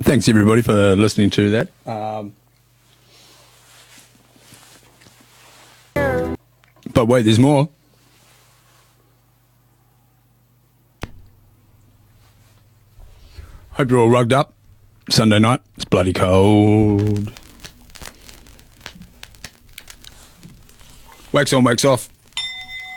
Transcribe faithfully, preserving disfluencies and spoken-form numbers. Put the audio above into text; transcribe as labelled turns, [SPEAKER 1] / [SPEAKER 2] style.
[SPEAKER 1] Thanks everybody for listening to that. Um, but wait, there's more. Hope you're all rugged up. Sunday night, it's bloody cold. Wax on, wax off.